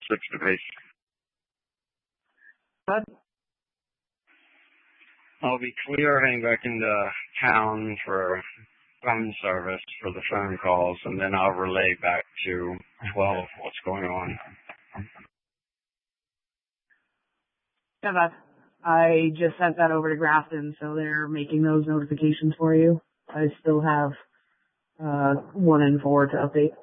switch to base. But I'll be clearing back into town for phone service for the phone calls, and then I'll relay back to 12 what's going on. yeah, but I just sent that over to Grafton, so they're making those notifications for you. I still have 1 and 4 to update.